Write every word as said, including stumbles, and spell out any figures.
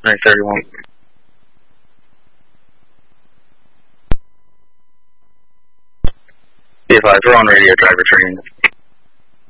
nine thirty-one. Be advised, we're on radio driver training.